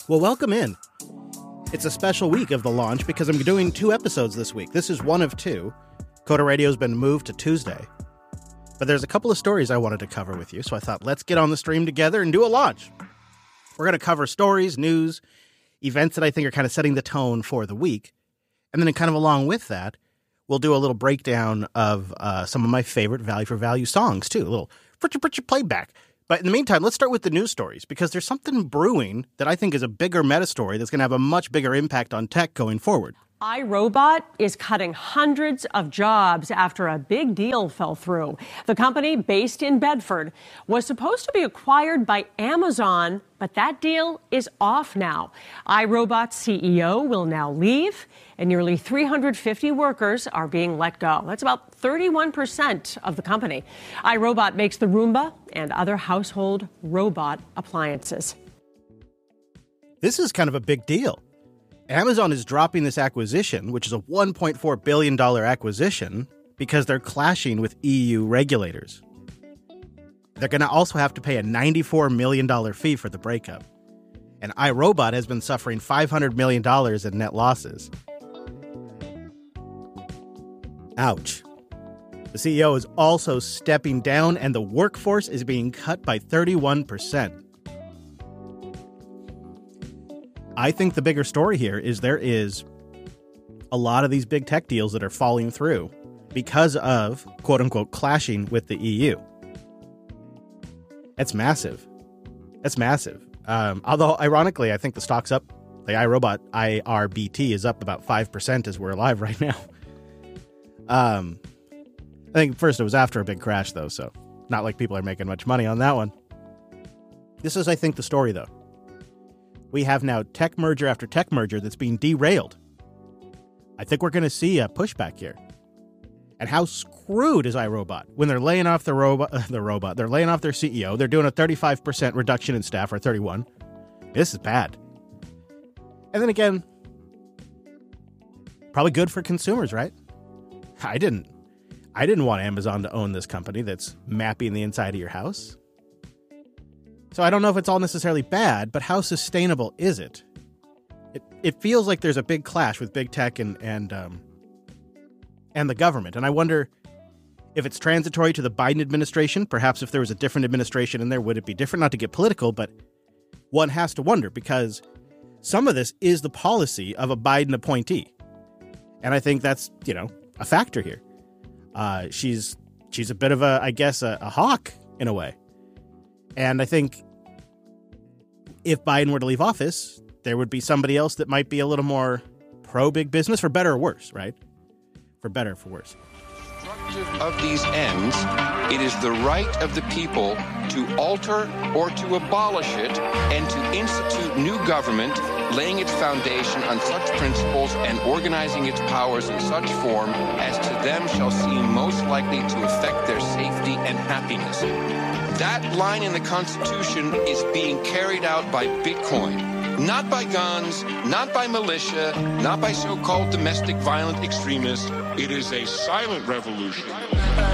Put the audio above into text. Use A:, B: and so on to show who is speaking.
A: Well, welcome in. It's a special week of the launch because I'm doing 2 episodes this week. This is one of 2. Coda Radio's been moved to Tuesday. But there's a couple of stories I wanted to cover with you, so I thought, let's get on the stream together and do a launch. We're going to cover stories, news, events that I think are kind of setting the tone for the week. And then kind of along with that, we'll do a little breakdown of some of my favorite value for value songs, too. A little pritcha playback. But in the meantime, let's start with the news stories, because there's something brewing that I think is a bigger meta story that's going to have a much bigger impact on tech going forward.
B: iRobot is cutting hundreds of jobs after a big deal fell through. The company, based in Bedford, was supposed to be acquired by Amazon, but that deal is off now. iRobot's CEO will now leave, and nearly 350 workers are being let go. That's about 31% of the company. iRobot makes the Roomba and other household robot appliances.
A: This is kind of a big deal. Amazon is dropping this acquisition, which is a $1.4 billion acquisition, because they're clashing with EU regulators. They're going to also have to pay a $94 million fee for the breakup. And iRobot has been suffering $500 million in net losses. Ouch. The CEO is also stepping down, and the workforce is being cut by 31%. I think the bigger story here is there is a lot of these big tech deals that are falling through because of, quote unquote, clashing with the EU. That's massive. That's massive. Although, ironically, I think the stock's up. The iRobot, IRBT, is up about 5% as we're alive right now. I think first it was after a big crash, though, so not like people are making much money on that one. This is, I think, the story, though. We have now tech merger after tech merger that's being derailed. I think we're going to see a pushback here. And how screwed is iRobot when they're laying off the robot? They're laying off their CEO. They're doing a 35% reduction in staff, or 31. This is bad. And then again, probably good for consumers, right? I didn't want Amazon to own this company that's mapping the inside of your house. So I don't know if it's all necessarily bad, but how sustainable is it? It feels like there's a big clash with big tech and the government. And I wonder if it's transitory to the Biden administration. Perhaps if there was a different administration in there, would it be different? Not to get political, but one has to wonder, because some of this is the policy of a Biden appointee. And I think that's, a factor here. She's a bit of a hawk in a way. And I think if Biden were to leave office, there would be somebody else that might be a little more pro-big business, for better or worse, right? For better or for worse.
C: Of these ends, it is the right of the people to alter or to abolish it and to institute new government, laying its foundation on such principles and organizing its powers in such form as to them shall seem most likely to affect their safety and happiness. That line in the Constitution is being carried out by Bitcoin. Not by guns, not by militia, not by so-called domestic violent extremists.
D: It is a silent revolution.